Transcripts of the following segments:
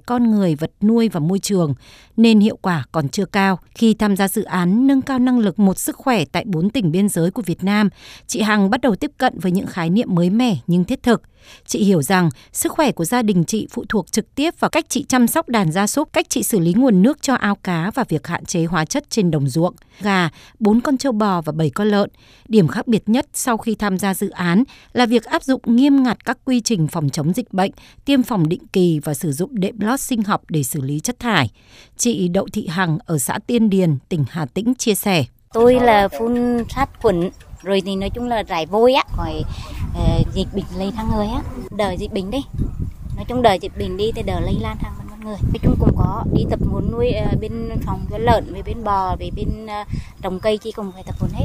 con người, vật nuôi và môi trường, nên hiệu quả còn chưa cao. Khi tham gia dự án nâng cao năng lực một sức khỏe tại 4 tỉnh biên giới của Việt Nam, chị Hằng bắt đầu tiếp cận với những khái niệm mới mẻ nhưng thiết thực. Chị hiểu rằng sức khỏe của gia đình chị phụ thuộc trực tiếp vào cách chị chăm sóc đàn gia súc, cách chị xử lý nguồn nước cho ao cá và việc hạn chế hóa chất trên đồng ruộng, gà, 4 con trâu bò và 7 con lợn. Điểm khác biệt nhất sau khi tham gia dự án là việc áp dụng nghiêm ngặt các quy trình phòng chống dịch bệnh, tiêm phòng định kỳ và sử dụng đệm lót sinh học để xử lý chất thải. Chị Đậu Thị Hằng ở xã Tiên Điền, tỉnh Hà Tĩnh chia sẻ. Tôi là phun sát khuẩn, rồi thì nói chung là rải vôi á, khỏi dịch bệnh lây sang người á, đợi dịch bệnh đi. Nói chung đợi dịch bệnh đi thì đỡ lây lan sang con người. Nói chung cũng có đi tập huấn nuôi bên phòng cho lợn, về bên bò, về bên trồng cây chỉ cũng phải tập huấn hết.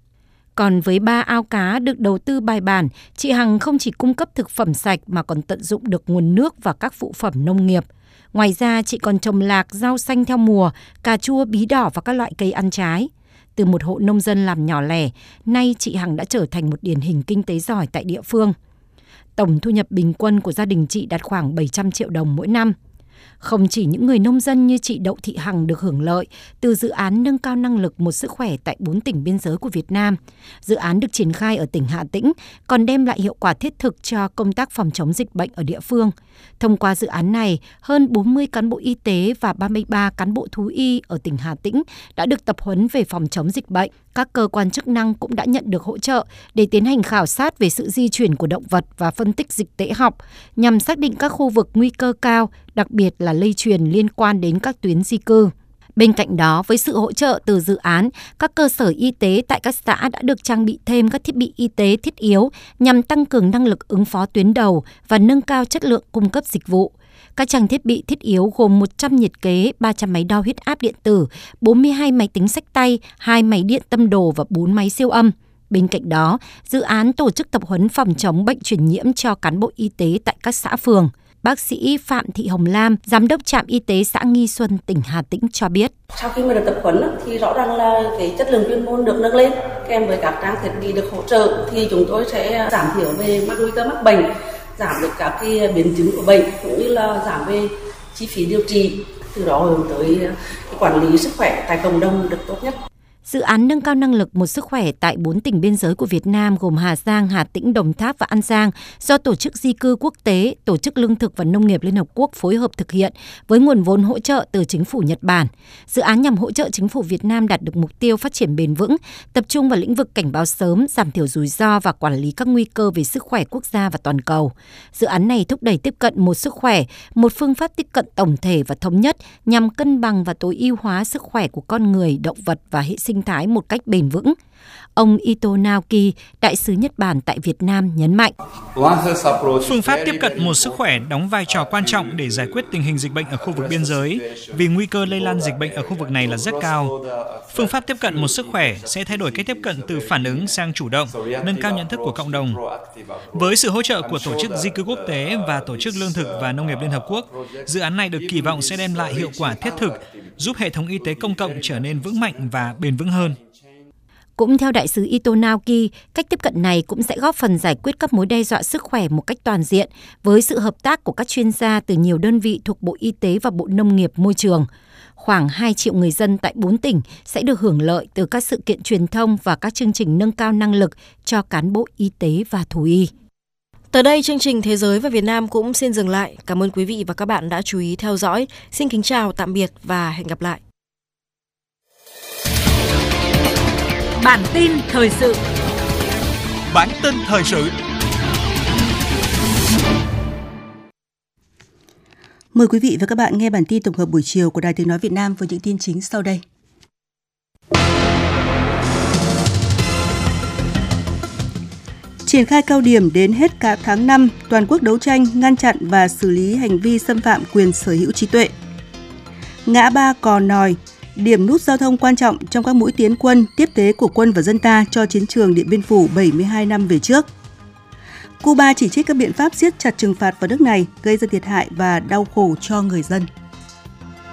Còn với 3 ao cá được đầu tư bài bản, chị Hằng không chỉ cung cấp thực phẩm sạch mà còn tận dụng được nguồn nước và các phụ phẩm nông nghiệp. Ngoài ra, chị còn trồng lạc, rau xanh theo mùa, cà chua, bí đỏ và các loại cây ăn trái. Từ một hộ nông dân làm nhỏ lẻ, nay chị Hằng đã trở thành một điển hình kinh tế giỏi tại địa phương. Tổng thu nhập bình quân của gia đình chị đạt khoảng 700 triệu đồng mỗi năm. Không chỉ những người nông dân như chị Đậu Thị Hằng được hưởng lợi từ dự án nâng cao năng lực một sức khỏe tại 4 tỉnh biên giới của Việt Nam, dự án được triển khai ở tỉnh Hà Tĩnh còn đem lại hiệu quả thiết thực cho công tác phòng chống dịch bệnh ở địa phương. Thông qua dự án này, hơn 40 cán bộ y tế và 33 cán bộ thú y ở tỉnh Hà Tĩnh đã được tập huấn về phòng chống dịch bệnh. Các cơ quan chức năng cũng đã nhận được hỗ trợ để tiến hành khảo sát về sự di chuyển của động vật và phân tích dịch tễ học nhằm xác định các khu vực nguy cơ cao, đặc biệt là lây truyền liên quan đến các tuyến di cư. Bên cạnh đó, với sự hỗ trợ từ dự án, các cơ sở y tế tại các xã đã được trang bị thêm các thiết bị y tế thiết yếu nhằm tăng cường năng lực ứng phó tuyến đầu và nâng cao chất lượng cung cấp dịch vụ. Các trang thiết bị thiết yếu gồm 100 nhiệt kế, 300 máy đo huyết áp điện tử, 42 máy tính xách tay, 2 máy điện tâm đồ và 4 máy siêu âm. Bên cạnh đó, dự án tổ chức tập huấn phòng chống bệnh truyền nhiễm cho cán bộ y tế tại các xã phường. Bác sĩ Phạm Thị Hồng Lam, Giám đốc trạm y tế xã Nghi Xuân, tỉnh Hà Tĩnh cho biết. Sau khi mà được tập huấn thì rõ ràng là cái chất lượng chuyên môn được nâng lên, kèm với các trang thiết bị được hỗ trợ thì chúng tôi sẽ giảm thiểu về nguy cơ mắc bệnh, giảm được các cái biến chứng của bệnh cũng như là giảm về chi phí điều trị, từ đó hướng tới quản lý sức khỏe tại cộng đồng được tốt nhất. Dự án nâng cao năng lực một sức khỏe tại 4 tỉnh biên giới của Việt Nam gồm Hà Giang, Hà Tĩnh, Đồng Tháp và An Giang do Tổ chức Di cư Quốc tế, Tổ chức Lương thực và Nông nghiệp Liên Hợp Quốc phối hợp thực hiện với nguồn vốn hỗ trợ từ chính phủ Nhật Bản. Dự án nhằm hỗ trợ chính phủ Việt Nam đạt được mục tiêu phát triển bền vững, tập trung vào lĩnh vực cảnh báo sớm, giảm thiểu rủi ro và quản lý các nguy cơ về sức khỏe quốc gia và toàn cầu. Dự án này thúc đẩy tiếp cận một sức khỏe, một phương pháp tiếp cận tổng thể và thống nhất nhằm cân bằng và tối ưu hóa sức khỏe của con người, động vật và hệ sinh thái một cách bền vững. Ông Ito Naoki, đại sứ Nhật Bản tại Việt Nam nhấn mạnh. Phương pháp tiếp cận một sức khỏe đóng vai trò quan trọng để giải quyết tình hình dịch bệnh ở khu vực biên giới, vì nguy cơ lây lan dịch bệnh ở khu vực này là rất cao. Phương pháp tiếp cận một sức khỏe sẽ thay đổi cách tiếp cận từ phản ứng sang chủ động, nâng cao nhận thức của cộng đồng. Với sự hỗ trợ của Tổ chức Di cư Quốc tế và Tổ chức Lương thực và Nông nghiệp Liên Hợp Quốc, dự án này được kỳ vọng sẽ đem lại hiệu quả thiết thực, giúp hệ thống y tế công cộng trở nên vững mạnh và bền vững hơn. Cũng theo đại sứ Ito Naoki, cách tiếp cận này cũng sẽ góp phần giải quyết các mối đe dọa sức khỏe một cách toàn diện với sự hợp tác của các chuyên gia từ nhiều đơn vị thuộc Bộ Y tế và Bộ Nông nghiệp Môi trường. Khoảng 2 triệu người dân tại 4 tỉnh sẽ được hưởng lợi từ các sự kiện truyền thông và các chương trình nâng cao năng lực cho cán bộ y tế và thú y. Tới đây, chương trình Thế giới và Việt Nam cũng xin dừng lại. Cảm ơn quý vị và các bạn đã chú ý theo dõi. Xin kính chào, tạm biệt và hẹn gặp lại. Bản tin thời sự. Bản tin thời sự. Mời quý vị và các bạn nghe bản tin tổng hợp buổi chiều của Đài Tiếng nói Việt Nam với những tin chính sau đây. Triển khai cao điểm đến hết cả tháng 5, toàn quốc đấu tranh, ngăn chặn và xử lý hành vi xâm phạm quyền sở hữu trí tuệ. Ngã ba Cò Nòi, điểm nút giao thông quan trọng trong các mũi tiến quân, tiếp tế của quân và dân ta cho chiến trường Điện Biên Phủ 72 năm về trước. Cuba chỉ trích các biện pháp siết chặt trừng phạt vào nước này gây ra thiệt hại và đau khổ cho người dân.